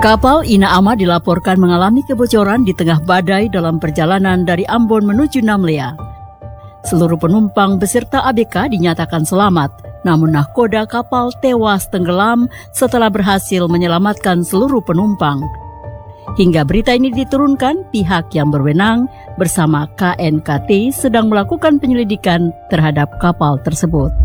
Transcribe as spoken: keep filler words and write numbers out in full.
Kapal Ina Ama dilaporkan mengalami kebocoran di tengah badai dalam perjalanan dari Ambon menuju Namlea. Seluruh penumpang beserta A B K dinyatakan selamat, namun nahkoda kapal tewas tenggelam setelah berhasil menyelamatkan seluruh penumpang. Hingga berita ini diturunkan, pihak yang berwenang bersama K N K T sedang melakukan penyelidikan terhadap kapal tersebut.